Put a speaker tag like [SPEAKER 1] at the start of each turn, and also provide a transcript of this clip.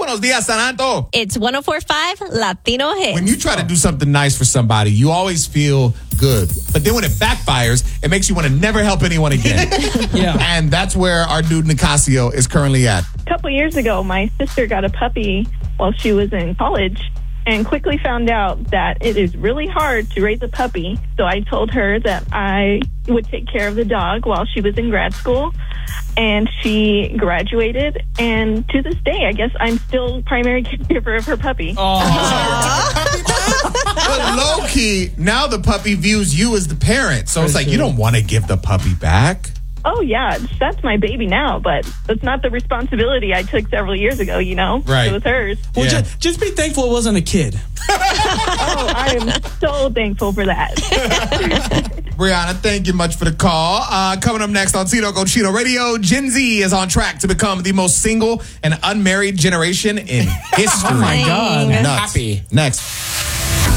[SPEAKER 1] Buenos dias, Santo.
[SPEAKER 2] It's 104.5 Latino Hits.
[SPEAKER 1] When you try to do something nice for somebody, you always feel good. But then when it backfires, it makes you want to never help anyone again.
[SPEAKER 3] Yeah.
[SPEAKER 1] And that's where our dude Nicasio is currently at.
[SPEAKER 4] A couple years ago, my sister got a puppy while she was in college and quickly found out that it is really hard to raise a puppy. So I told her that I would take care of the dog while she was in grad school. And she graduated. And to this day, I guess I'm still primary caregiver of her puppy.
[SPEAKER 1] But low key, now the puppy views you as the parent. So it's like, you don't want to give the puppy back.
[SPEAKER 4] Oh, yeah, that's my baby now, but that's not the responsibility I took several years ago, you know?
[SPEAKER 1] Right.
[SPEAKER 4] It was hers.
[SPEAKER 3] Well,
[SPEAKER 1] Yeah.
[SPEAKER 3] just be thankful it wasn't a kid.
[SPEAKER 4] Oh, I am so thankful for that.
[SPEAKER 1] Brianna, thank you much for the call. Coming up next on Tito Cochino Radio, Gen Z is on track to become the most single and unmarried generation in history.
[SPEAKER 3] Oh, my God.
[SPEAKER 1] Nuts.
[SPEAKER 5] Happy.
[SPEAKER 1] Next.